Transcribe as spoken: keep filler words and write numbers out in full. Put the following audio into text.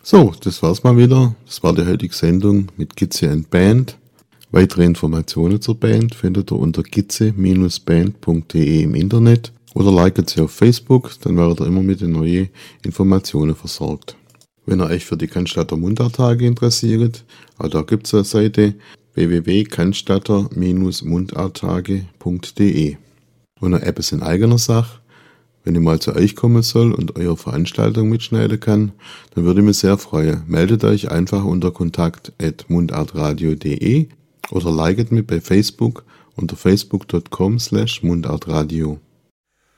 So, das war's mal wieder. Das war die heutige Sendung mit Gitze and Band. Weitere Informationen zur Band findet ihr unter gitze Bindestrich band punkt de im Internet oder liket sie auf Facebook, dann werdet ihr immer mit den neuen Informationen versorgt. Wenn ihr euch für die Cannstatter Mundarttage interessiert, auch da gibt es eine Seite w w w punkt cannstatter mundarttage punkt de. Und noch etwas in eigener Sache. Wenn ich mal zu euch kommen soll und eure Veranstaltung mitschneiden kann, dann würde ich mich sehr freuen. Meldet euch einfach unter kontakt at mundartradio punkt de oder liket mich bei Facebook unter facebook punkt com slash mundartradio.